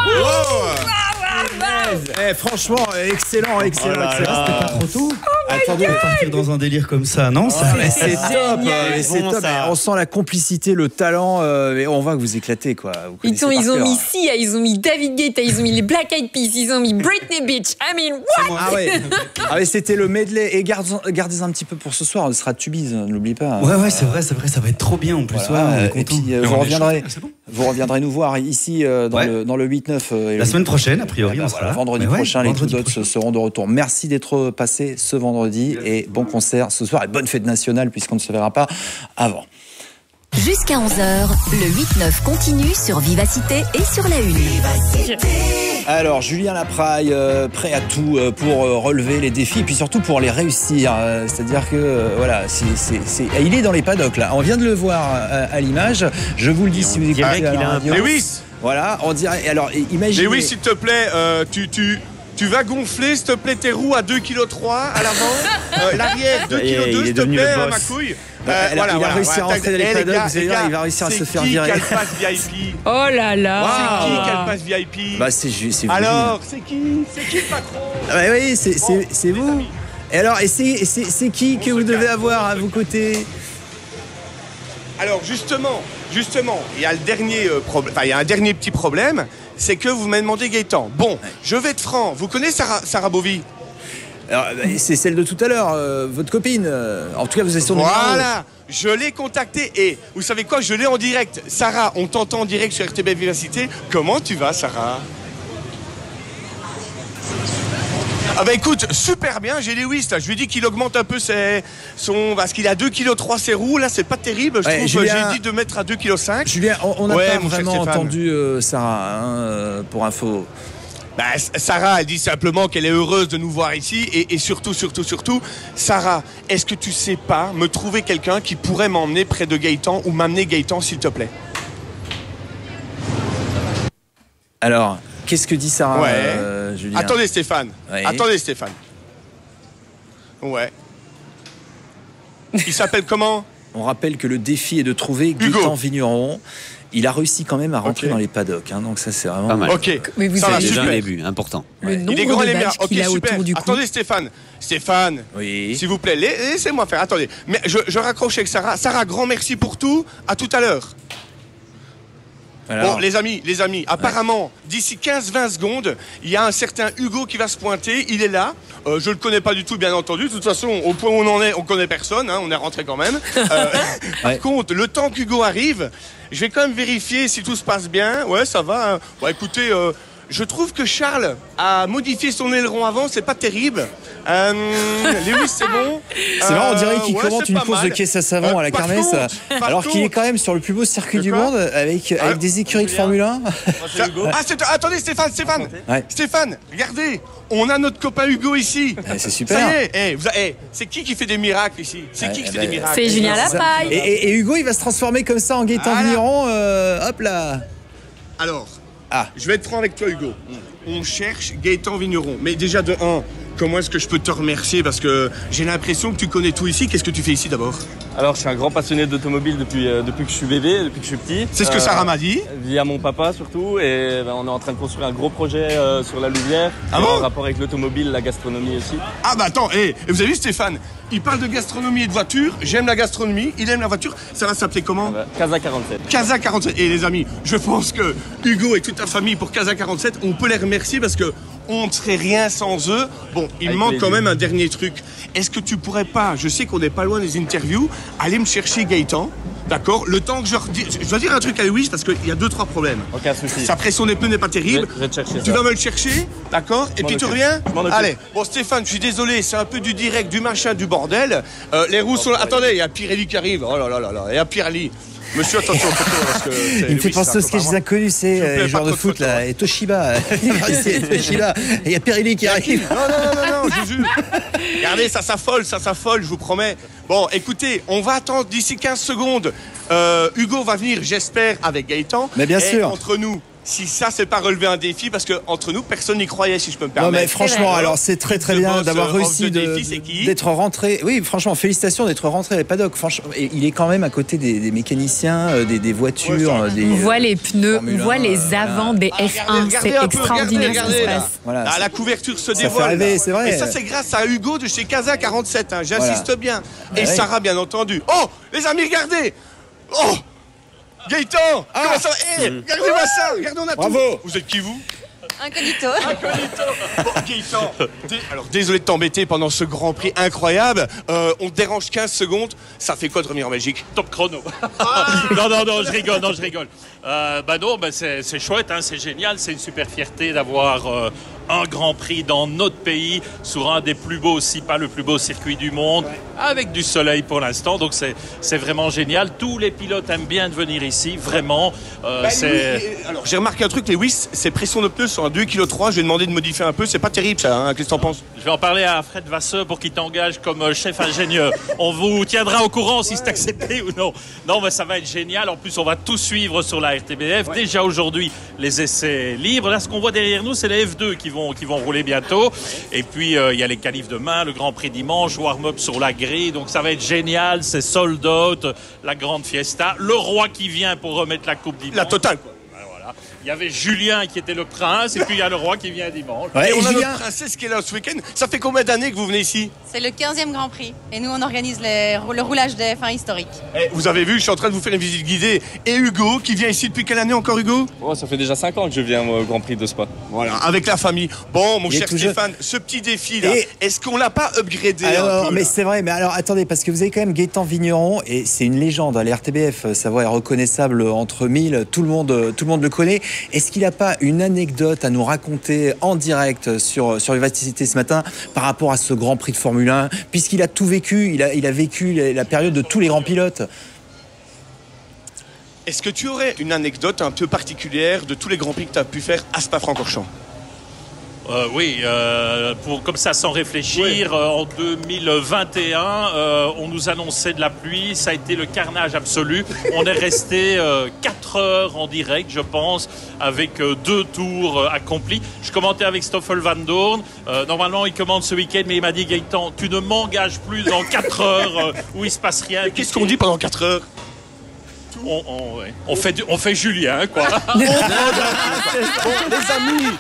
Franchement, excellent. C'était pas trop tôt. Attendez, partir dans un délire comme ça, non? C'est top. C'est top. On sent la complicité, le talent. Et on voit que vous éclatez, quoi. Ils ont mis Sia, ils ont mis David Guetta, ils ont mis les Black Eyed Peas, ils ont mis Britney Beach. I mean, what? Ah ouais, c'était le medley. Et gardez un petit peu pour ce soir. Ce sera Tubize, n'oublie pas. Ouais, c'est vrai. Ça va être trop bien en plus. Voilà. Et puis vous reviendrez nous voir ici dans le 8-9. La semaine prochaine, a priori, on sera là. Vendredi prochain, les Two Dots seront de retour. Merci d'être passé ce vendredi et bon concert ce soir et bonne fête nationale puisqu'on ne se verra pas avant. Jusqu'à 11h, le 8-9 continue sur Vivacité et sur la Une. Alors, Julien Lapraille, prêt à tout pour relever les défis et puis surtout pour les réussir. C'est-à-dire que, voilà, il est dans les paddocks là. On vient de le voir à l'image. Je vous le dis si vous écoutez à la radio. Lewis. Voilà, on dirait. Alors, imaginez. Lewis, s'il te plaît, tu vas gonfler, s'il te plaît, tes roues à 2,3 kg à l'avant. L'arrière, 2,2 kg, s'il te plaît, ma couille. Il a réussi à rentrer dans les paddocks, vous allez voir, il va réussir à se faire virer. C'est qui qu'elle passe VIP? Oh là là. C'est qui qu'elle passe VIP? Bah, c'est vous. Alors, c'est qui le patron? Oui, c'est vous. Et alors, c'est qui que vous devez avoir à vos côtés? Alors, justement, il y a le dernier problème. Enfin, il y a un dernier petit problème, c'est que vous m'avez demandé Gaëtan. Bon, je vais être franc. Vous connaissez Sarah Bovy? Alors, c'est celle de tout à l'heure, votre copine. En tout cas, vous êtes son numéro. Voilà, je l'ai contactée et vous savez quoi, je l'ai en direct. Sarah, on t'entend en direct sur RTB Vivacité. Comment tu vas, Sarah? Ah bah écoute, super bien, j'ai Lewis là, je lui ai dit qu'il augmente un peu parce qu'il a 2,3 kg ses roues, là c'est pas terrible, je trouve. Julien, j'ai dit de mettre à 2,5 kg. Julien, on n'a pas vraiment entendu Sarah, pour info. Bah, Sarah, elle dit simplement qu'elle est heureuse de nous voir ici et surtout, Sarah, est-ce que tu sais pas me trouver quelqu'un qui pourrait m'emmener près de Gaëtan ou m'amener Gaëtan s'il te plaît? Alors, qu'est-ce que dit Sarah, Julien? Attendez Stéphane, Ouais. Il s'appelle comment? On rappelle que le défi est de trouver Gaëtan Vigneron. Il a réussi quand même à rentrer dans les paddocks, donc ça c'est vraiment... Pas mal. Ok, mais vous ça avez déjà un début, important. Le nombre il est grand de les miens. badges qu'il a autour du cou. Attendez Stéphane, oui. S'il vous plaît, laissez-moi faire, attendez. Mais je raccroche avec Sarah. Sarah, grand merci pour tout, à tout à l'heure. Alors... Bon, les amis, apparemment, d'ici 15-20 secondes, il y a un certain Hugo qui va se pointer, il est là. Je le connais pas du tout, bien entendu. De toute façon, au point où on en est, on connaît personne, on est rentré quand même. Par contre, le temps qu'Hugo arrive, je vais quand même vérifier si tout se passe bien. Ouais, ça va. Bon, écoutez, je trouve que Charles a modifié son aileron avant, c'est pas terrible. Lewis, c'est bon. C'est marrant, on dirait qu'il commente une course de caisse à savon à la kermesse, alors qu'il est quand même sur le plus beau circuit du monde, avec des écuries de Formule 1. Attendez, Stéphane, regardez, on a notre copain Hugo ici. C'est super. Ça y est, c'est qui fait des miracles ici? C'est qui fait des miracles? C'est Julien Lapraille. Et Hugo, il va se transformer comme ça en Gaëtan Vigneron, hop là. Alors, je vais être franc avec toi, Hugo. On cherche Gaëtan Vigneron. Mais déjà, de 1, comment est-ce que je peux te remercier? Parce que j'ai l'impression que tu connais tout ici. Qu'est-ce que tu fais ici d'abord? Alors, je suis un grand passionné d'automobile depuis que je suis bébé, depuis que je suis petit. C'est ce que Sarah m'a dit. Via mon papa surtout. Et on est en train de construire un gros projet sur la Louvière. En rapport avec l'automobile, la gastronomie aussi. Ah bah attends, vous avez vu Stéphane? Il parle de gastronomie et de voiture. J'aime la gastronomie, il aime la voiture. Ça va s'appeler comment? Casa 47. Casa 47. Et les amis, je pense que Hugo et toute ta famille pour Casa 47, on peut les remercier parce que on ne serait rien sans eux. Bon, il manque quand même un dernier truc. Est-ce que tu pourrais pas, je sais qu'on n'est pas loin des interviews, aller me chercher Gaëtan, d'accord? Le temps que je dois dire un truc à Louis parce qu'il y a 2-3 problèmes. Aucun souci. Sa pression des pneus n'est pas terrible. Je vais te chercher tu vas me le chercher, d'accord? Et puis tu reviens? Allez. Bon Stéphane, je suis désolé, c'est un peu du direct, du machin, du bordel. Les roues sont là. Attendez, il y a Pirelli qui arrive. Oh là là là là, il y a Pirelli. Monsieur, attention, parce que il me fait penser aux sketchs inconnus, c'est les joueurs de foot là, et Toshiba. Il y a Pirelli qui arrive. Non, je vous jure. Regardez, ça s'affole, je vous promets. Bon, écoutez, on va attendre d'ici 15 secondes. Hugo va venir, j'espère, avec Gaëtan. Mais bien sûr. Entre nous, si ça, c'est pas relever un défi, parce que entre nous, personne n'y croyait, si je peux me permettre. Non, mais franchement, alors c'est très bien d'avoir réussi d'être rentré. Oui, franchement, félicitations d'être rentré à les paddocks. Franchement, il est quand même à côté des mécaniciens, des voitures. On voit les pneus, on voit les avants des F1. C'est extraordinaire ce qui se passe. Voilà, la couverture se ça dévoile. fait rêver, c'est vrai. Et ça, c'est grâce à Hugo de chez Casa 47. Hein, j'insiste bien. Et Sarah, bien entendu. Oh, les amis, regardez. Oh, Gaëtan, comment ça va? Regardez-moi ça, regardez, on a bravo. tout. Vous êtes qui, vous? Incognito. Bon, Gaëtan, alors désolé de t'embêter pendant ce Grand Prix incroyable. On te dérange 15 secondes. Ça fait quoi de revenir en Belgique? Top chrono. Non, je rigole. C'est chouette, hein, c'est génial. C'est une super fierté d'avoir un Grand Prix dans notre pays, sur un des plus beaux, si pas le plus beau circuit du monde, avec du soleil pour l'instant. Donc c'est vraiment génial. Tous les pilotes aiment bien de venir ici, vraiment. Alors j'ai remarqué un truc, Lewis, ses pressions de pneus sont à 2,3 kg. Je lui ai demandé de modifier un peu. C'est pas terrible ça, hein, qu'est-ce que t'en penses? Je vais en parler à Fred Vasseur pour qu'il t'engage comme chef ingénieur. On vous tiendra au courant si c'est accepté ou non. Non, mais ça va être génial. En plus, on va tout suivre sur la RTBF. Déjà aujourd'hui, les essais libres. Là, ce qu'on voit derrière nous, c'est les F2 qui vont rouler bientôt. Et puis, il y a les qualifs demain, le Grand Prix dimanche, warm-up sur la grille. Donc, ça va être génial. C'est sold out, la grande fiesta. Le roi qui vient pour remettre la coupe dimanche. La totale, quoi. Voilà. Il y avait Julien qui était le prince, et puis il y a le roi qui vient dimanche. Et on a notre princesse qui est là ce week-end. Ça fait combien d'années que vous venez ici? C'est le 15e Grand Prix. Et nous, on organise le roulage des F1 historiques. Vous avez vu, je suis en train de vous faire une visite guidée. Et Hugo, qui vient ici depuis quelle année encore, Hugo? Ça fait déjà 5 ans que je viens au Grand Prix de Spa. Voilà, avec la famille. Bon, mon cher Stéphane, ce petit défi-là, est-ce qu'on l'a pas upgradé un peu, mais c'est vrai, mais alors attendez, parce que vous avez quand même Gaëtan Vigneron, et c'est une légende à la RTBF, sa voix est reconnaissable entre mille, tout le monde le connaît. Est-ce qu'il n'a pas une anecdote à nous raconter en direct sur Vivacité ce matin par rapport à ce Grand Prix de Formule 1, puisqu'il a tout vécu, il a vécu la période de tous les grands pilotes? Est-ce que tu aurais une anecdote un peu particulière de tous les Grands Prix que tu as pu faire à Spa-Francorchamps? Comme ça sans réfléchir, en 2021, on nous annonçait de la pluie, ça a été le carnage absolu. On est resté 4 heures en direct, je pense, avec 2 tours accomplis. Je commentais avec Stoffel Van Dorn. Normalement, il commande ce week-end, mais il m'a dit, Gaëtan, tu ne m'engages plus dans 4 heures où il se passe rien. Qu'est-ce qu'on dit pendant 4 heures? On fait Julien, quoi. Bon, les amis,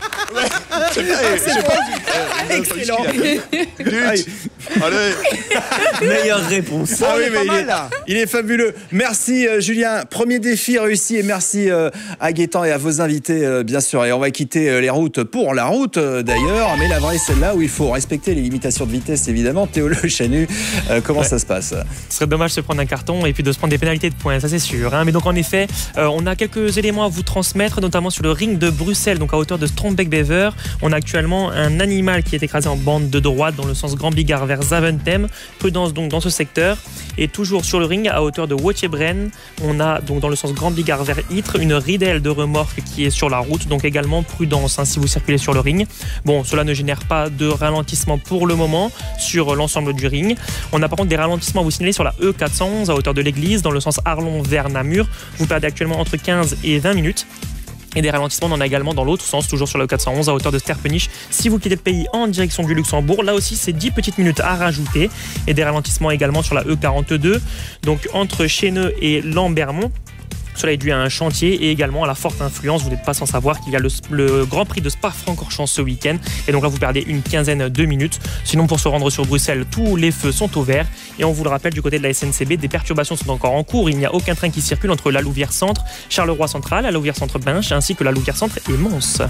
excellent. Allez. Meilleure réponse. Ah oui, mais il est fabuleux. Merci Julien. Premier défi réussi, et merci à Gaëtan et à vos invités, bien sûr. Et on va quitter les routes pour la route d'ailleurs, mais la vraie, celle-là où il faut respecter les limitations de vitesse, évidemment. Théo Le Chanu, comment ça se passe? Ce serait dommage de se prendre un carton et puis de se prendre des pénalités de points, ça c'est sûr. Mais donc en effet, on a quelques éléments à vous transmettre, notamment sur le ring de Bruxelles, donc à hauteur de Strombeek-Bever. On a actuellement un animal qui est écrasé en bande de droite dans le sens Grand Bigard vers Zaventem. Prudence donc dans ce secteur. Et toujours sur le ring, à hauteur de Wotjebren, on a donc dans le sens Grand Bigard vers Ytre une ridelle de remorque qui est sur la route. Donc également prudence si vous circulez sur le ring. Bon, cela ne génère pas de ralentissement pour le moment sur l'ensemble du ring. On a par contre des ralentissements à vous signaler sur la E411 à hauteur de l'église dans le sens Arlon vers Namur. Vous perdez actuellement entre 15 et 20 minutes. Et des ralentissements, on en a également dans l'autre sens, toujours sur la E411 à hauteur de Sterpenich. Si vous quittez le pays en direction du Luxembourg, là aussi c'est 10 petites minutes à rajouter. Et des ralentissements également sur la E42, donc entre Chéneux et Lambermont. Cela est dû à un chantier et également à la forte influence, vous n'êtes pas sans savoir qu'il y a le Grand Prix de Spa-Francorchamps ce week-end. Et donc là, vous perdez une quinzaine de minutes. Sinon, pour se rendre sur Bruxelles, tous les feux sont au vert. Et on vous le rappelle, du côté de la SNCB, des perturbations sont encore en cours. Il n'y a aucun train qui circule entre la Louvière Centre, Charleroi Central, la Louvière Centre Binche, ainsi que la Louvière Centre et Mons.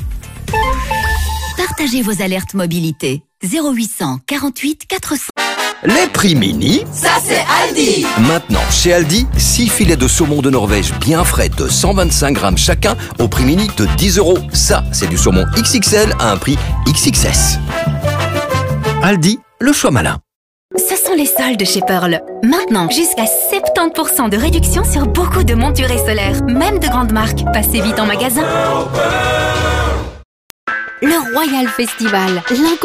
Partagez vos alertes mobilité. 0800 48 400. Les prix mini, ça c'est Aldi. Maintenant chez Aldi, 6 filets de saumon de Norvège bien frais de 125 grammes chacun au prix mini de 10 €. Ça, c'est du saumon XXL à un prix XXS. Aldi, le choix malin. Ce sont les soldes chez Pearl. Maintenant, jusqu'à 70% de réduction sur beaucoup de montures et solaires, même de grandes marques. Passez vite en magasin. Le Royal Festival,